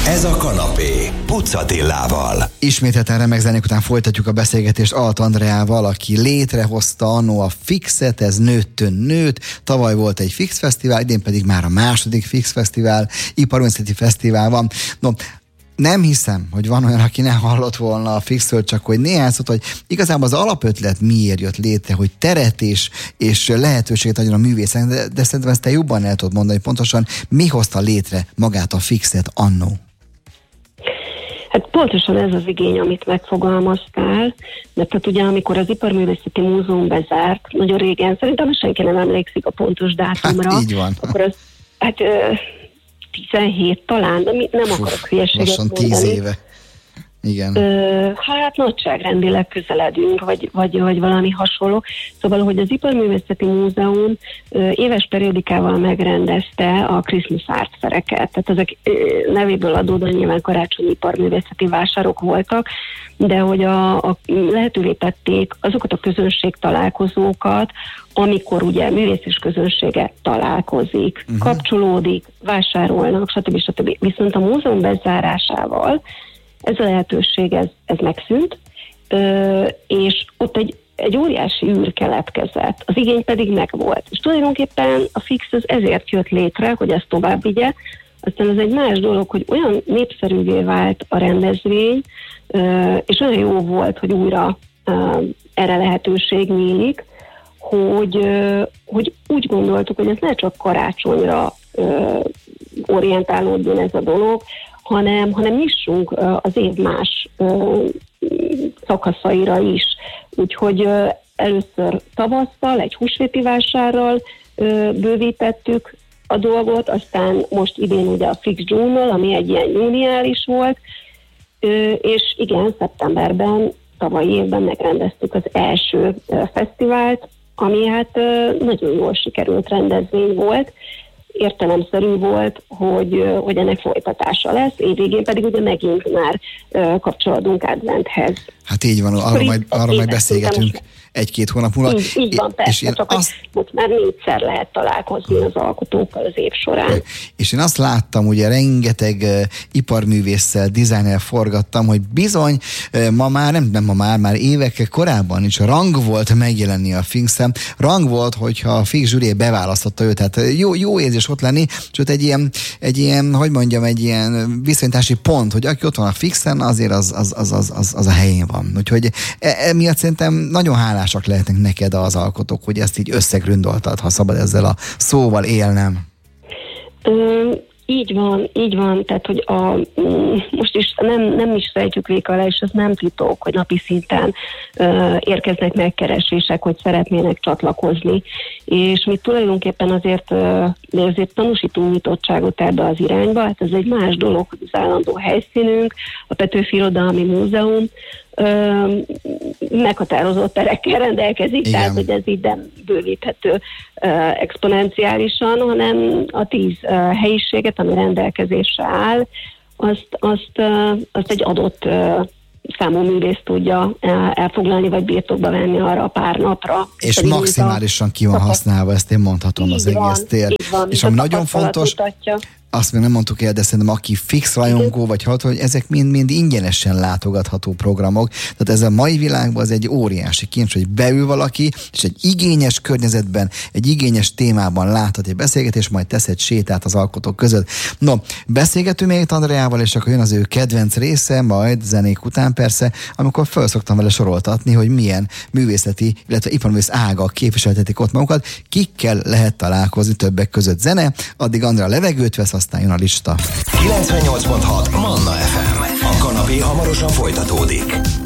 Ez a kanapé Puc Attilával. Ismételten remek zenék után folytatjuk a beszélgetést Alt Andreával, aki létrehozta annó a Fixet, ez nőtt. Tavaly volt egy Fix Fesztivál, idén pedig már a második Fix Fesztivál, Iparművészeti Fesztivál van. No, nem hiszem, hogy van olyan, aki ne hallott volna a Fixről, csak hogy néhány szót, hogy igazából az alapötlet miért jött létre, hogy teret és lehetőséget adjon a művészeknek, de szerintem ezt te jobban el tudod mondani, pontosan mi hozta létre magát a Fixet annó? Hát pontosan ez az igény, amit megfogalmaztál, mert hát ugye amikor az Iparművészeti Múzeum bezárt, nagyon régen, szerintem senki nem emlékszik a pontos dátumra. Hát így van. Akkor az, 17 talán, de nem akarok hülyeséget mondani. 10 éve. Igen. Hát nagyságrendileg közeledünk, vagy valami hasonló. Szóval, hogy az Iparművészeti Múzeum éves periódikával megrendezte a Christmas Art Faireket. Tehát ezek nevéből adódóan nyilván karácsonyi iparművészeti vásárok voltak, de hogy lehetővé tették azokat a közönség találkozókat, amikor ugye művész és közönsége találkozik, kapcsolódik, vásárolnak, stb. Viszont a múzeum bezárásával ez a lehetőség, ez megszűnt, és ott egy óriási űr keletkezett, az igény pedig megvolt. És tulajdonképpen a Fix az ezért jött létre, hogy ezt tovább vigye, aztán az egy más dolog, hogy olyan népszerűvé vált a rendezvény, és olyan jó volt, hogy újra erre lehetőség nyílik, hogy úgy gondoltuk, hogy ez ne csak karácsonyra orientálódjon ez a dolog, hanem nyissunk az év más szakaszaira is. Úgyhogy először tavasszal, egy húsvéti vásárral bővítettük a dolgot, aztán most idén ugye a Fix June-nal, ami egy ilyen júniális volt, és igen, szeptemberben, tavalyi évben megrendeztük az első fesztivált, ami hát nagyon jól sikerült rendezvény volt, értelemszerű volt, hogy ennek folytatása lesz, évvégén pedig ugye megint már kapcsolódunk adventhez. Hát így van, arról majd beszélgetünk egy-két hónap múlva. Így van, persze, csak most már 4-szer lehet találkozni az alkotókkal az év során. És én azt láttam, ugye rengeteg iparművésszel, dizájnnel forgattam, hogy bizony már évekkel korábban is rang volt megjelenni a Fixen. Rang volt, hogyha a Fix zsűri beválasztotta őt, tehát jó érzés ott lenni, sőt egy ilyen, hogy mondjam, egy ilyen viszonyítási pont, hogy aki ott van a Fixen, azért az a helyén van. Úgyhogy emiatt szerintem nagyon hálásak lehetnek neked az alkotók, hogy ezt így összegründoltad, ha szabad ezzel a szóval élnem. Így van, tehát hogy most is nem is rejtjük véka alá, és ez nem titok, hogy napi szinten érkeznek megkeresések, hogy szeretnének csatlakozni, és mi tulajdonképpen azért tanúsítunk nyitottságot ebbe az irányba, hát ez egy más dolog, hogy az állandó helyszínünk, a Petőfi Irodalmi Múzeum meghatározott terekkel rendelkezik, igen. Tehát hogy ez így nem bővíthető exponenciálisan, hanem a 10 helyiséget, ami rendelkezésre áll, azt egy adott számú művész tudja elfoglalni, vagy birtokba venni arra a pár napra. És maximálisan ki van használva, ezt én mondhatom, az egész tér. És ami nagyon fontos, azt még nem mondtuk el, de szerintem aki Fix rajongó, vagy hogy ezek mind ingyenesen látogatható programok. Tehát ez a mai világban az egy óriási kincs, hogy beül valaki, és egy igényes környezetben, egy igényes témában láthat egy beszélgetés, majd tesz egy sétát az alkotók között. No, beszélgetünk még Andreával, és akkor jön az ő kedvenc része, majd zenék után persze, amikor föl szoktam vele soroltatni, hogy milyen művészeti, illetve iparművész ágak képviseltetik ott magukat, kikkel lehet találkozni többek között. Zene, addig Andrea levegőt vesz, aztán jön a lista. 98.6 Manna FM. A kanapé hamarosan folytatódik.